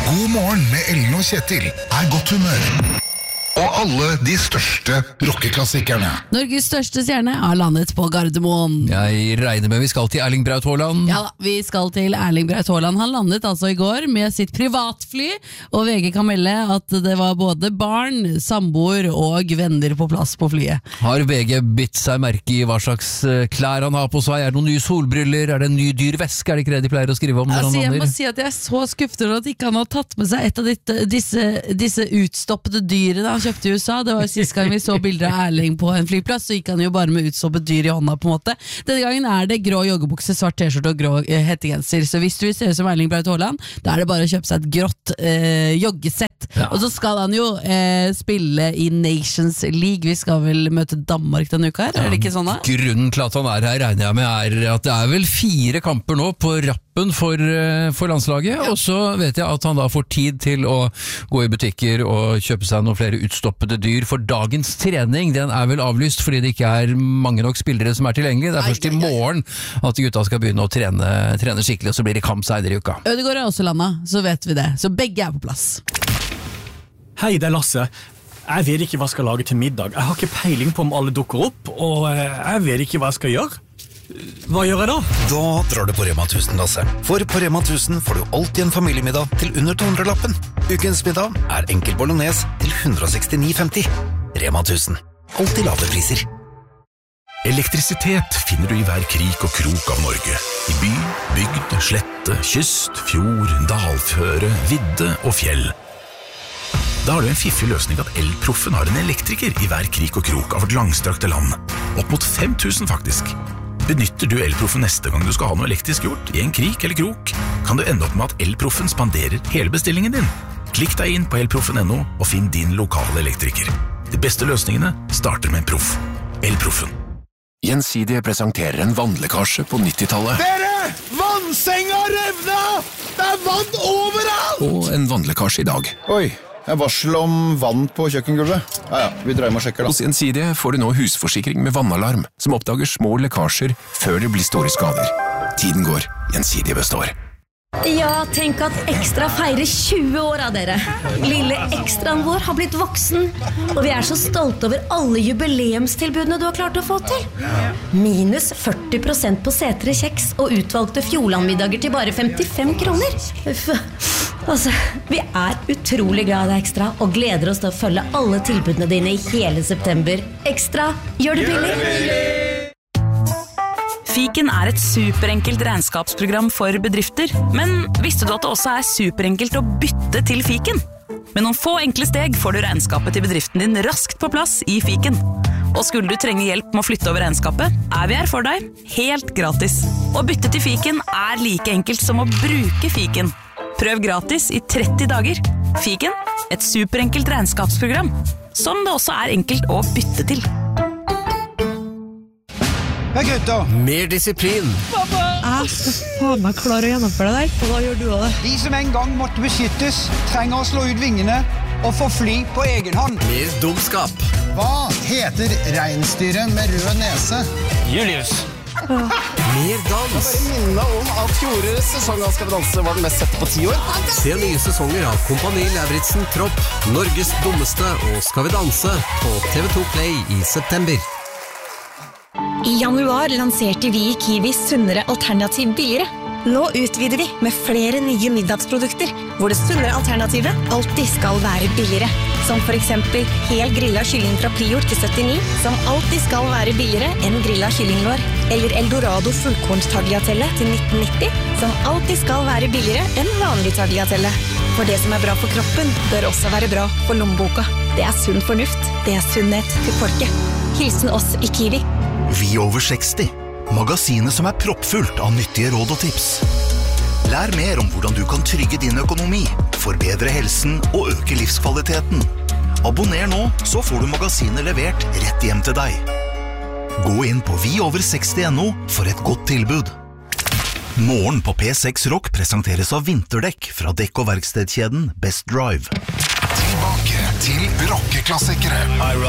God morgen med Ellen og Kjetil godt humør. Og alle de største rockeklassikerne. Norges største stjerne har landet på Gardermoen. Jeg regner med vi skal til Erling Braut Haaland. Ja da, vi skal til Erling Braut Haaland. Han landet altså i går med sitt privatfly, og VG kan melde at det var både barn, samboer og venner på plass på flyet. Har VG bitt seg merke i hva slags klær han har på seg? Er det noen nye solbriller? Er det en ny dyr veske? Er det ikke det de pleier å skrive om? Altså, jeg må si at jeg er så skuffet over at ikke han har tatt med seg et av disse utstoppede dyrene han kjøpte i USA. Det var jo sist gang vi så bilder av Erling på en flyplass, så gikk han jo bare med utstoppet dyr i hånda på en måte. Denne gangen er det grå joggebukse, svart t-skjort og grå hettegenser, så hvis du vil se ut som Erling Braut Haaland, da er det bare å kjøpe seg et grått joggesett. Ja. Og så skal han jo spille i Nations League. Vi skal vel møte Danmark denne uka her, er det ikke sånn da? Grunnen til at han er her, regner jeg med, er at det er vel 4 kamper nå på rappen for landslaget, og så vet jeg at han da får tid til å gå i butikker og kjøpe seg noen flere utstoppede dyr, for dagens trening, den er vel avlyst fordi det ikke er mange nok spillere som er tilgjengelige. Det er først i morgen at gutta skal begynne å trene skikkelig, og så blir det kamp senere i uka. Ødegaard er også landet, så vet vi det. Så begge er på plass. Hei, det er Lasse. Jeg vet ikke hva jeg skal lage til middag. Jeg har ikke peiling på om alle dukker opp, og jeg vet ikke hva jeg skal gjøre. Hva gjør jeg da? Da drar du på Rema 1000, Lasse. For på Rema 1000 får du alltid en familiemiddag til under 200-lappen. Ukens middag er enkel bolognese til 169,50. Rema 1000. Alltid lave priser. Elektrisitet finner du i hver krik og krok av Norge. I by, bygd, slette, kyst, fjord, dalføre, vidde og fjell. Da har du en fiffig løsning at Elproffen har en elektriker i hver krik og krok av vårt langstrakte land. Opp mot 5000 faktisk. Benytter du Elproffen neste gang du skal ha noe elektrisk gjort i en krik eller krok, kan du ende opp med at Elproffen spanderer hele bestillingen din. Klikk deg inn på elproffen.no og finn din lokale elektriker. De beste løsningene starter med en proff. Elproffen. Gjensidige presenterer en vannlekkasje på 90-tallet. Dere! Vannsenga revna! Det er vann overalt! Og en vannlekkasje i dag. Oi, jeg varsel om vann på kjøkkengulvet. Ja, vi dreier med og sjekker da. Hos Gjensidige får du nå husforsikring med vannalarm, som oppdager små lekkasjer før det blir store skader. Tiden går, Gjensidige består. Ja, tenk at Ekstra feirer 20 år av dere. Lille Ekstraen vår har blitt voksen, og vi er så stolte over alle jubileumstilbudene du har klart å få til. Minus 40% på setere kjeks og utvalgte Fjordlandmiddager til bare 55 kroner. Altså, vi er utrolig glad i deg, Ekstra, og gleder oss til å følge alle tilbudene dine i hele september. Ekstra, gjør det billig! Fiken er et superenkelt regnskapsprogram for bedrifter, men visste du at det også er superenkelt å bytte til Fiken? Med noen få enkle steg får du regnskapet til bedriften din raskt på plass i Fiken. Og skulle du trenge hjelp med å flytte over regnskapet, er vi her for deg, helt gratis. Å bytte til Fiken er like enkelt som å bruke Fiken. Prøv gratis i 30 dager. Fiken, et superenkelt regnskapsprogram, som det også er enkelt å bytte til. Hei gutter! Mer disiplin. Pappa! Jeg skal faen meg klare å gjennomføre det der, og da gjør du også det. De som en gang måtte beskyttes, trenger å slå ut vingene og få fly på egen hånd. Mer dumskap. Hva heter reinsdyret med rød nese? Julius. Mer dans. Jeg bare minner om at fjorårets sesong av Skal vi danse var den mest sette på 10 år. Se nye sesonger av Kompani Lauritzen Tropp, Norges dummeste og Skal vi danse på TV2 Play i september. I januar lanserte vi i Kiwi sunnere alternativ billigere. Nå utvider vi med flere nye middagsprodukter, hvor det sunnere alternativet alltid skal være billigere. Som for eksempel hel grillet kylling fra Prior til 79, som alltid skal være billigere enn grillet kyllinglår. Eller Eldorado fullkornstagliatelle til 1990, som alltid skal være billigere enn vanlig tagliatelle. For det som er bra for kroppen, bør også være bra for lommeboka. Det er sunn fornuft, det er sunnhet til folket. Hilsen oss i Kiwi. Vi over 60. Magasinet som er proppfullt av nyttige råd og tips. Lær mer om hvordan du kan trygge din økonomi, forbedre helsen og øke livskvaliteten. Abonner nå, så får du magasinet levert rett hjem til deg. Gå inn på viover60.no for et godt tilbud. Morgen på P6 Rock presenteres av vinterdekk fra dekk- og verkstedkjeden Best Drive. Tilbake til rockeklassikere.